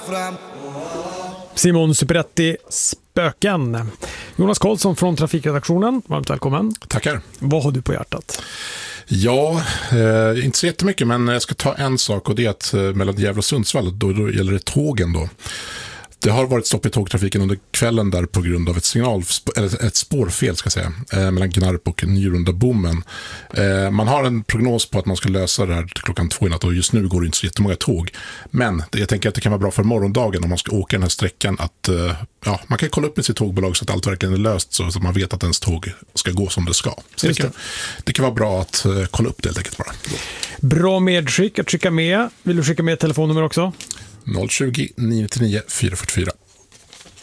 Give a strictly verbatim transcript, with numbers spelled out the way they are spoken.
fram. Simon Superetti, Spöken. Jonas Karlsson från Trafikredaktionen, varmt välkommen. Tackar. Vad har du på hjärtat? Ja, eh, inte så jättemycket, men jag ska ta en sak, och det är att eh, mellan Gävle och Sundsvall, då, då gäller det tågen då. Det har varit stopp i tågtrafiken under kvällen där på grund av ett signal, eller ett spårfel ska jag säga, eh, mellan Gnarp och Njurunda-bommen. Eh, man har en prognos på att man ska lösa det här till klockan två i natt, och just nu går det inte så jättemånga tåg. Men det, jag tänker att det kan vara bra för morgondagen om man ska åka den här sträckan att eh, ja, man kan kolla upp med sitt tågbolag så att allt verkligen är löst, så att man vet att ens tåg ska gå som det ska. Så det kan, det kan vara bra att eh, kolla upp det helt enkelt bara. Bra medskick att skicka med. Vill du skicka med ett telefonnummer också? noll tjugo, nio nio nio, fyra fyra fyra.